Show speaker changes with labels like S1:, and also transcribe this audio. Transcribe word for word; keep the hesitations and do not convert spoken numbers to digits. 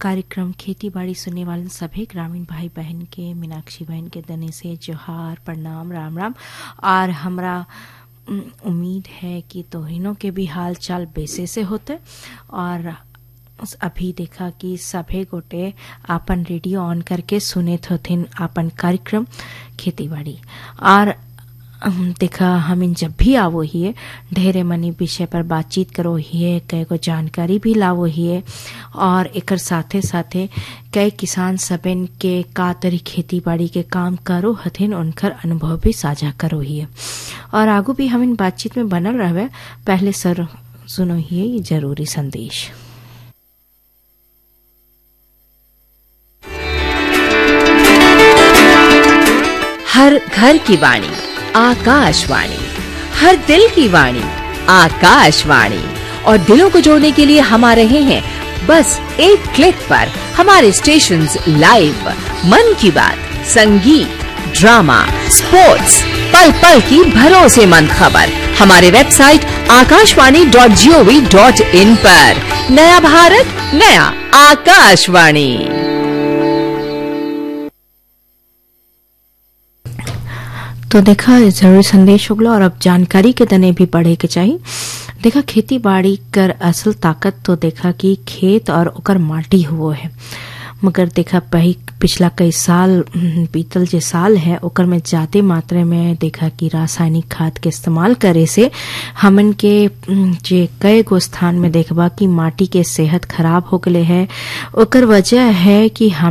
S1: कार्यक्रम खेती बाड़ी सुनने वाले सभी ग्रामीण भाई बहन के, मीनाक्षी बहन के दने से जोहार, प्रणाम, राम राम। और हमरा उम्मीद है कि तोहिनों के भी हाल चाल बेसे से होते। और अभी देखा कि सभे गोटे आपन रेडियो ऑन करके सुने थोथिन आपन कार्यक्रम खेती बाड़ी। और देखा हमिन जब भी आवो हिए ढेरे मनी विषय पर बातचीत करो हिए, कई को जानकारी भी लावो हिए और एकर साथे साथे कई किसान सबन के का तरी खेती बाड़ी के काम करो हथिन उनकर अनुभव भी साझा करो हिए। और आगू भी हमिन बातचीत में बनल रहवे। पहले सर सुनो हिए ये जरूरी संदेश।
S2: हर घर की वाणी आकाशवाणी, हर दिल की वाणी आकाशवाणी। और दिलों को जोड़ने के लिए हम आ रहे हैं बस एक क्लिक पर। हमारे स्टेशंस लाइव, मन की बात, संगीत, ड्रामा, स्पोर्ट्स, पल पल की भरोसेमंद खबर हमारे website Akashvani dot G O V dot in पर। नया भारत, नया आकाशवाणी।
S1: तो देखा जरूरी संदेश हो गया और अब जानकारी के तने भी बढ़े के चाहिए। देखा खेती बाड़ी कर असल ताकत तो देखा कि खेत और ओकर माटी हुओ है, मगर देखा पही पिछला कई साल बीतल जे साल है ओकर में ज्यादा मात्रा में देखा कि रासायनिक खाद के इस्तेमाल करे से हमन के जे कई गो स्थान में देखबा कि माटी के सेहत खराब हो गले है। ओकर वजह है कि हम